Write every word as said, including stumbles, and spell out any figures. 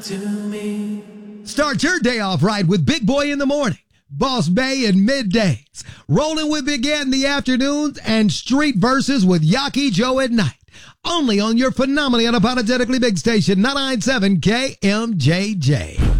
To me. Start your day off right with Big Boy in the morning, Boss Bay in middays, Rolling with Big Ed in the afternoons, and Street Verses with Yaki Joe at night. Only on your phenomenally unapologetically big station, ninety-nine point seven K M J J.